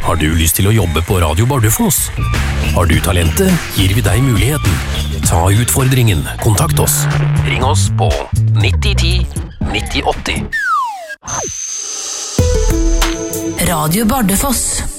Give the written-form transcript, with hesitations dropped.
Har du lyst til å jobbe på Radio Bardufoss? Har du talentet, gir vi deg muligheten. Ta utfordringen. Kontakt oss. Ring oss på 9010 9080. Radio Bardufoss.